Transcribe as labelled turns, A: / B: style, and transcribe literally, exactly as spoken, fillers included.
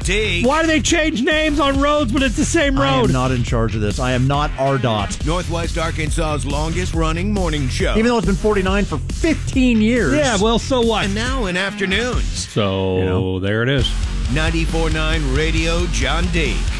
A: Teague.
B: Why do they change names on roads when it's the same road?
C: I am not in charge of this. I am not R D O T.
A: Northwest Arkansas's longest-running morning show.
C: Even though it's been forty-nine for fifteen years.
B: Yeah, well, so what?
A: And now in afternoons.
B: So,
C: You know.
B: there it is.
A: ninety-four point nine Radio John Deek.